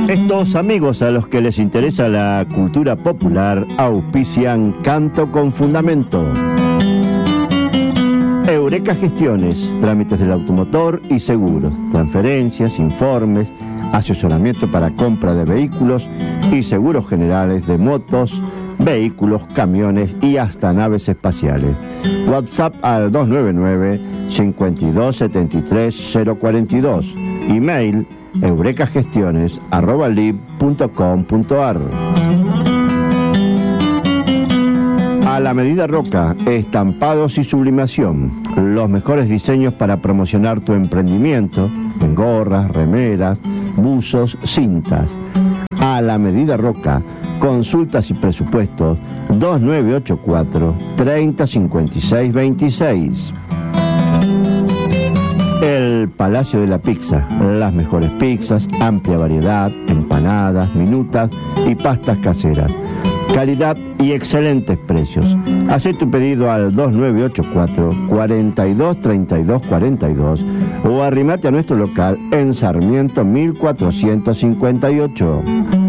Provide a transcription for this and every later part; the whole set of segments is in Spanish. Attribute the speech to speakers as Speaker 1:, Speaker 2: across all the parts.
Speaker 1: Estos amigos a los que les interesa la cultura popular auspician Canto con Fundamento. Eureka Gestiones, trámites del automotor y seguros, transferencias, informes, asesoramiento para compra de vehículos y seguros generales de motos, vehículos, camiones y hasta naves espaciales. WhatsApp al 299-5273-042. Email eurekagestiones@lib.com.ar. A la medida Roca, estampados y sublimación. Los mejores diseños para promocionar tu emprendimiento en gorras, remeras, buzos, cintas. A la medida Roca, consultas y presupuestos 2984 3056 26. El Palacio de la Pizza, las mejores pizzas, amplia variedad, empanadas, minutas y pastas caseras. Calidad y excelentes precios. Haz tu pedido al 2984 42 32 42 o arrimate a nuestro local en Sarmiento 1458.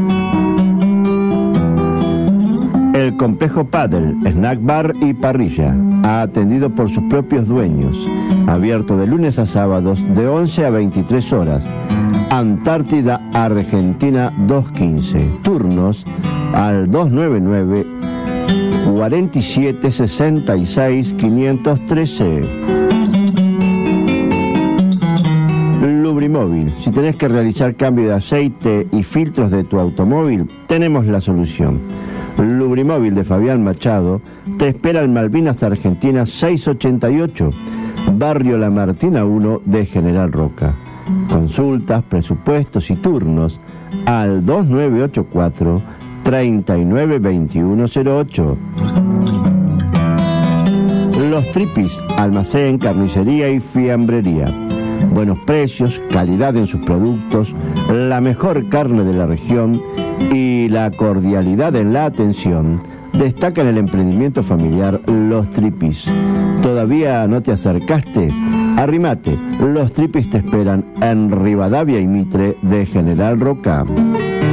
Speaker 1: El Complejo Padel, Snack Bar y Parrilla, atendido por sus propios dueños. Abierto de lunes a sábados de 11 a 23 horas. Antártida, Argentina 215. Turnos al 299 47 66 513. Lubrimóvil. Si tenés que realizar cambio de aceite y filtros de tu automóvil, tenemos la solución. Lubrimóvil de Fabián Machado te espera en Malvinas Argentina 688, Barrio La Martina 1 de General Roca. Consultas, presupuestos y turnos al 2984 392108. Los Tripis, almacén, carnicería y fiambrería. Buenos precios, calidad en sus productos, la mejor carne de la región y la cordialidad en la atención destacan el emprendimiento familiar Los Tripis. ¿Todavía no te acercaste? Arrimate, Los Tripis te esperan en Rivadavia y Mitre de General Roca.